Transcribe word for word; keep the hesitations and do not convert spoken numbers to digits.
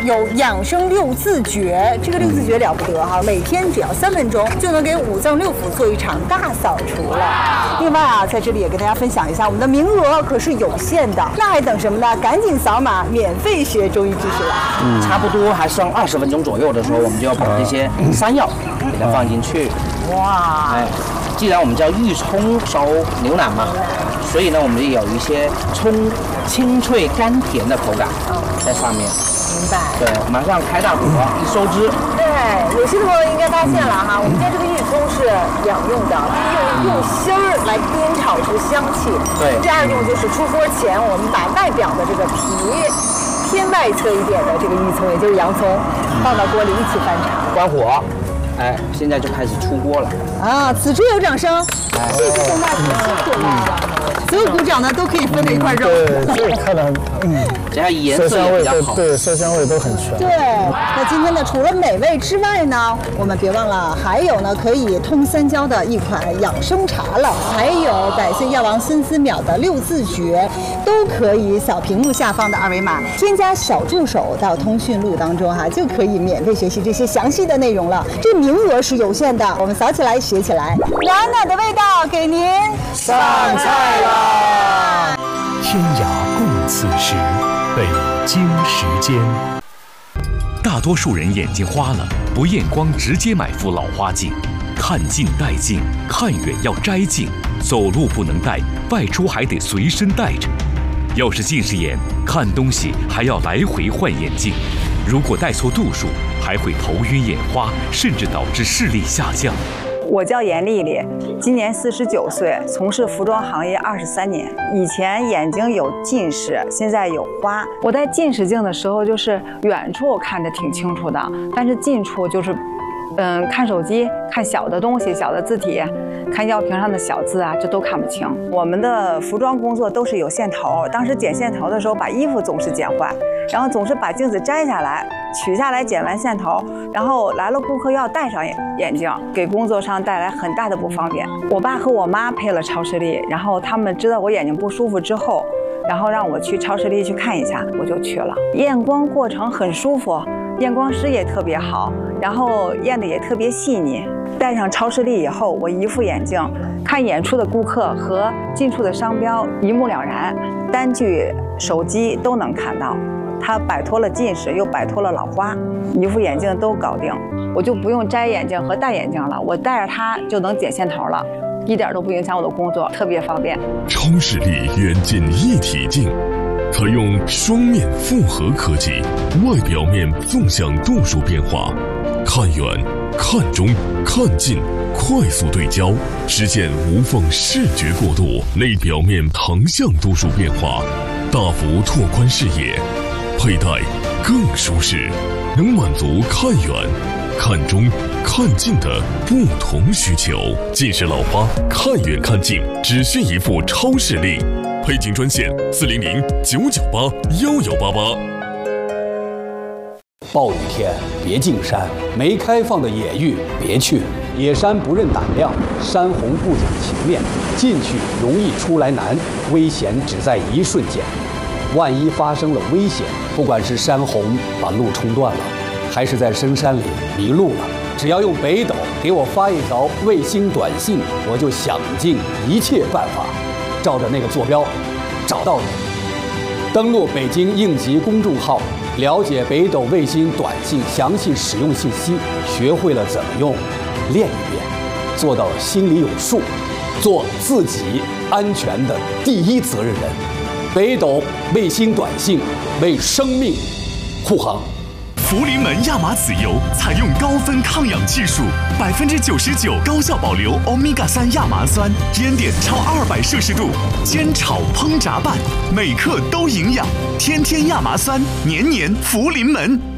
有养生六字诀，这个六字诀了不得哈，每天只要三分钟就能给五脏六腑做一场大扫除了。另外啊，在这里也跟大家分享一下，我们的名额可是有限的，那还等什么呢？赶紧扫码，免费学中医知识了。 嗯，差不多还剩二十分钟左右的时候，我们就要把这些山药给它放进去。哇，哎，既然我们叫玉葱烧牛腩嘛，所以呢，我们也有一些葱清脆甘甜的口感在上面。 明白。 对，马上开大火，一收汁。 对，有些朋友应该发现了哈，我们家这个玉葱是两用的，用用芯儿来煸炒出香气。 对。 第二用就是出锅前，我们把外表的这个皮偏外侧一点的这个玉葱，也就是洋葱，放到锅里一起翻炒。 关火。哎，现在就开始出锅了啊！此处有掌声，谢谢宋大师辛苦了。所有鼓掌呢都可以分了一块肉。 对，这个看着，嗯， 这样颜色也比较好。 对，色香味都很全。 对，那今天呢，除了美味之外呢，我们别忘了还有呢可以通三焦的一款养生茶了，还有百岁药王孙思邈的六字诀，都可以扫屏幕下方的二维码，添加小助手到通讯录当中哈，就可以免费学习这些详细的内容了。这名额是有限的，我们扫起来学起来，暖暖的味道给您上菜啦！ 天涯共此时，北京时间。大多数人眼睛花了，不验光直接买副老花镜，看近戴镜，看远要摘镜，走路不能带，外出还得随身带着。要是近视眼，看东西还要来回换眼镜，如果戴错度数，还会头晕眼花，甚至导致视力下降。 我叫严丽丽，今年四十九岁，从事服装行业二十三年。以前眼睛有近视，现在有花。我戴近视镜的时候，就是远处看着挺清楚的，但是近处就是，嗯，看手机、看小的东西、小的字体、看药瓶上的小字啊，这都看不清。我们的服装工作都是有线头，当时剪线头的时候，把衣服总是剪坏，然后总是把镜子摘下来。取下来剪完线头，然后来了顾客要戴上眼镜，给工作上带来很大的不方便。我爸和我妈配了超视力，然后他们知道我眼睛不舒服之后，然后让我去超视力去看一下，我就去了。验光过程很舒服，验光师也特别好，然后验的也特别细腻。戴上超视力以后，我一副眼镜看远处的顾客和近处的商标一目了然，单据、手机都能看到。它摆脱了近视，又摆脱了老花，一副眼镜都搞定，我就不用摘眼镜和戴眼镜了，我戴着它就能剪线头了，一点都不影响我的工作，特别方便。 超视力远近一体镜，采用双面复合科技，外表面纵向度数变化，看远、看中、看近，快速对焦，实现无缝视觉过渡；内表面横向度数变化，大幅拓宽视野。佩戴更舒适，能满足看远、看中、看近的不同需求。近视老花，看远看近，只需一副超视力。配镜专线：四零零九九八幺幺八八。 暴雨天别进山，没开放的野域别去。野山不认胆量，山洪不讲情面，进去容易出来难，危险只在一瞬间。万一发生了危险，不管是山洪把路冲断了，还是在深山里迷路了，只要用北斗给我发一条卫星短信，我就想尽一切办法，照着那个坐标找到你。登录北京应急公众号，了解北斗卫星短信详细使用信息，学会了怎么用，练一遍，做到心里有数，做自己安全的第一责任人。北斗卫星短信为生命护航。 福临门亚麻籽油采用高分抗氧技术，百分之九十九高效保留欧米伽三亚麻酸，烟点超二百摄氏度，煎炒烹炸拌，每克都营养。天天亚麻酸，年年福临门。